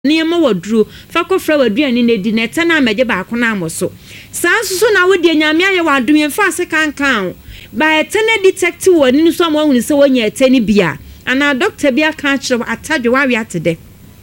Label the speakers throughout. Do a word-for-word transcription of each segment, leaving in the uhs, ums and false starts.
Speaker 1: Niema waduro fa kofra waduane ne di neta na meje ba ko na amoso saa so na wo de nyame aye wadum fa ase kankan ba etene detective woni no so am wonu se wonya etene bia ana doctor bia kan kire atadwe wa wi atede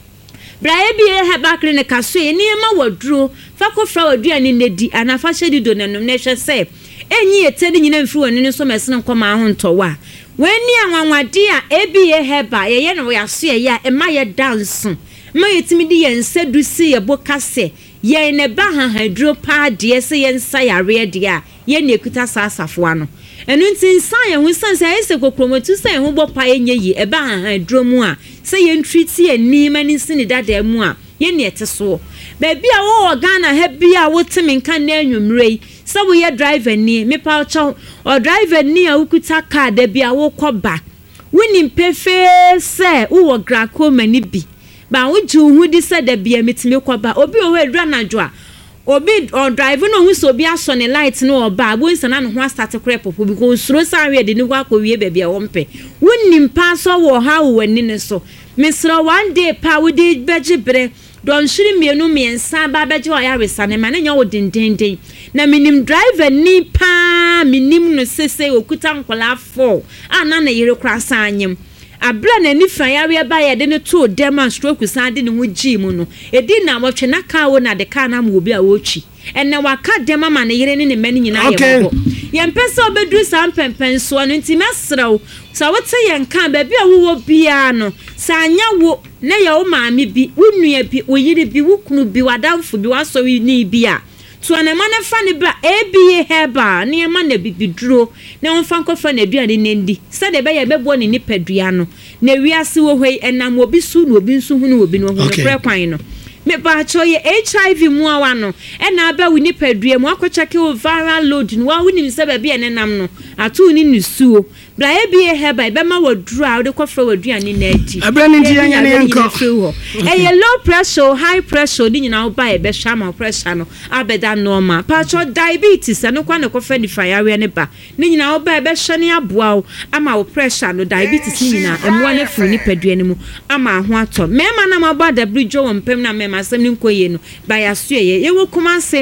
Speaker 1: bra e bia he ba clinic so niema waduro fa kofra waduane ne di ana fa hyedi do nanom na hwe se enyi etene nyina mfiri woni no so mesene nkoma ho ntowa weni anwanwade a ebia he ba ye ye no ya so ye ya e ma ye dance ma yetimi di yense du si ye bokase ye ne ba ha hadro pa de se yensa yare de a ye ne ekuta sasafo ano enu nti nsa ye hu sanse ese kokromotu se hu bo pa enye yi e ba ha hadro mu a se ye ntreat ye ni mani sini dada mu a ye ne eteso ba bia wo Ghana ha bia wo timi nka na anwumrei se wo ye driver ni me pa cho o driver ni a ukuta car da bia wo koba woni pefe se wo grako mani bi ba wuju hu di se da bia metime kwaba obi o wedra najo a obi on drive no hu so obi aso ne light no oba bo nsana no ho start crep popo because suro san we de ni kwa kowie ba bia wo mpe wonnim pa so wo ha wo wani ne so mesro one day pa wo de beje bre don shiri mienu miensa ba beje o ya resane ma ne nya wo dindindin na minim driver ni pa minim no sese okuta nkola four ana na yire krasa anyem abra na ni fan yare ba ye de ne to dem stroke san de ne ho gi mu no edi na wotwe na ka wo na de ka na mo obi a wochi enne waka dem ma na yire ne ne mani nyina ye mo ye mpesa obedru san pempen so no nti mesrew so wote ye nka ba bi a wo bia no sa anya wo na ye wo maami bi wo nua bi wo yire bi wo kunu bi wadamfo bi waso ni bi a to na ma na fa ne bra ebie heba ne ma na bibiduro na won fa nkofa na aduane nendi se de be ye bebo ne nipadua no na wiase wo hwei enam obi su no obi nsu hunu obi no ho pre kwan no me ba cho ye H I V mu awa no e na aba wi nipadua mu akocheke o viral load no wa woni se ba bia ne nam no atu ni nusuo bra ebie heba e be ma waduru a de kofra waduane na adi
Speaker 2: abra ne dia nya ne enko
Speaker 1: e ye low pressure high pressure ni nyina oba e be hama pressure no abeda normal pa cho diabetes no kwa ne kofra ni fire ne ba ni nyina oba e be hwene aboa o ama wo pressure no diabetes ni nyina emwa ne fu ni padua ne mu ama ho ato mema na maba w jo wompem na mema asem ni nkoye no ba ya so ye ye wo kuma se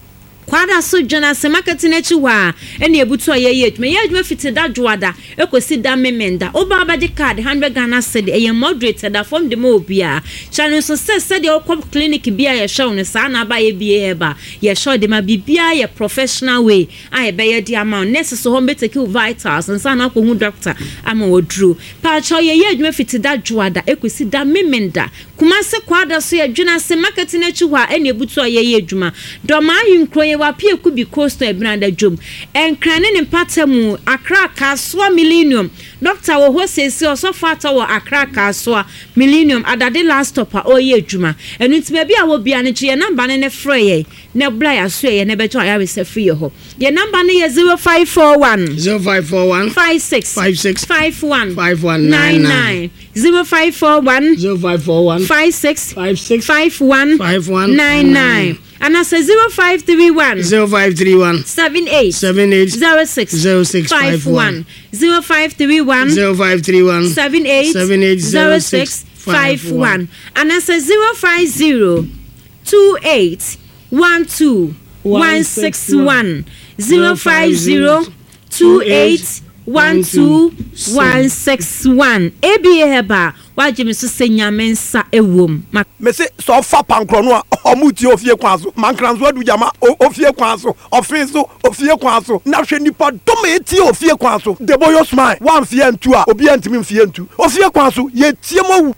Speaker 1: kwada so jona se marketing echi wa ene ebutu aye ye adwuma ye adwuma fiti da dwoada ekosi da memenda oba abade card one hundred Ghana cedi eye moderated da from the mobia channel so se se de okop clinic bia ye show no sa na ba ye bia ba ye show de ma bibia ye professional way aye be ye di amount nurse so hom betake vitals and sa na ko hu doctor ama wodru pa cho ye ye adwuma fiti da dwoada ekosi da memenda kuma se kwada so ye dwuna se marketing echi wa ene ebutu aye ye adwuma do ma yinkro wa pie ku bi coast e branda jom enkrane ne patamu Accra Kaswa Millennium doctor wo ho sesi oso fata wo Accra Kaswa Millennium adade last stopper oye adwuma enu nti bia wo bia ne che number ne ne frɛ ye ne bla ya so ye ne be cho ya be se free ho ye number ne ye zero five four one
Speaker 2: zero five four one
Speaker 1: five six
Speaker 2: five six
Speaker 1: five one
Speaker 2: five one nine nine
Speaker 1: zero five four one
Speaker 2: zero five four one
Speaker 1: five six
Speaker 2: five six
Speaker 1: five one
Speaker 2: five one
Speaker 1: nine nine and I say zero five three one
Speaker 2: zero five three one
Speaker 1: seven eight
Speaker 2: seven eight
Speaker 1: zero six
Speaker 2: zero six five one
Speaker 1: zero five three one
Speaker 2: zero five three one
Speaker 1: seven eight
Speaker 2: seven eight
Speaker 1: zero six five one and I say zero five zero two eight one two one six one zero five zero two eight one two one six one A B A heba wajimi so senya mensa ewom
Speaker 3: me se so fa pankro no omuti ofie kwanso mankranzo adu jama ofie kwanso ofinso ofie kwanso na hwe nipa doma eti ofie kwanso the boy smile one fie ntu a obi antimi fie ntu ofie kwanso ye tie mawu.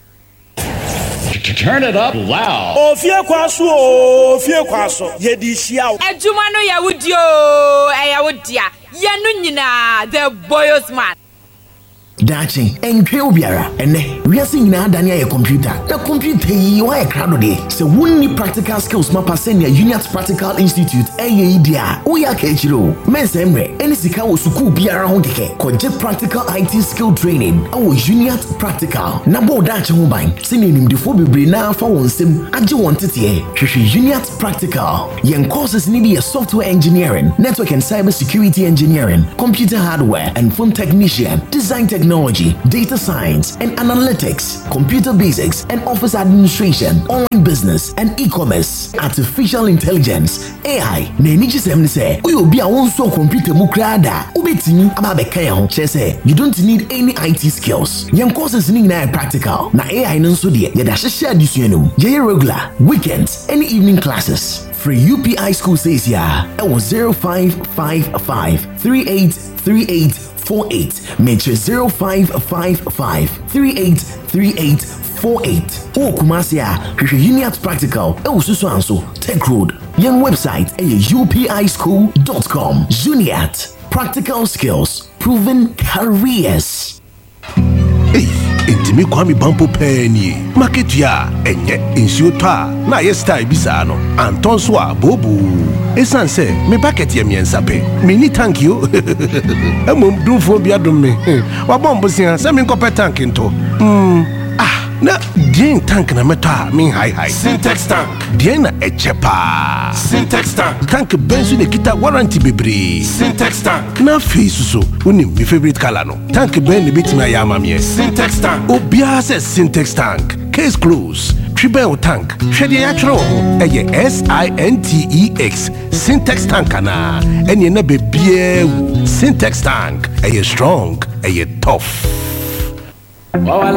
Speaker 4: Turn it up loud.
Speaker 5: Ofie kwaso ofie kwaso ye di hia.
Speaker 6: Ejuma no ya wudio e ya wudia ye no nyina the boys man.
Speaker 7: Dachi entwe obiara ene wiase nyina adane aye computer na computer yi wa e krado de se wonni practical skills ma passe ne Uniat Practical Institute eye idia wo ya ka echiro mensemre eni sika wo suku biara ho keke koje practical I T skill training awo Uniat Practical na bo dachi ho ban se ne nimdefo bebre na fa wonsem age won tete hwehwe Uniat Practical yen courses ni be software engineering, network and cyber security engineering, computer hardware and phone technician, design technology technology, data science and analytics, computer basics and office administration, online business and e-commerce, artificial intelligence, A I. Na eni chisem ni say, uyo bi a wonso computer mu krada, ubetimi ama beka ya ho say, you don't need any I T skills. Yem courses ni na practical. Na A I nso de ye da hyehyɛ adesua no. Ye regular, weekends, and evening classes. Free U P I school says ya. It was zero five five five three eight three eight four eight. Make zero five five five three eight three eight four eight. O Kumasia, Uniat Practical, El Susu Anso, Tech Road. Young website a U P I school dot com. Uniat, practical skills, proven careers.
Speaker 8: Hey, intimi kwami bampo penny. Market ya, enye insiota. Na ye style bisano. Anton swa bobu. Esan se, me bucket ye miensa pe. Me ni thank you. Emo mdumfo bi adom me. Wabombo sia, se me nkope tank into. Hmm. Ah, na dien tank na meta min high high. Syntex tank. Dien na echepa. Syntex tank. Tank bensu de kita warranty bebre. Syntex tank. Na face so, uni mi favorite color no. Tank ben de bit me ayama me. Syntex tank. Obia se Syntex tank. Case close. Triple tank. Shedi atro. Eye S I N T E X. Syntex tank ana. Enye na bebie. Syntex tank. Eye strong. Eye tough.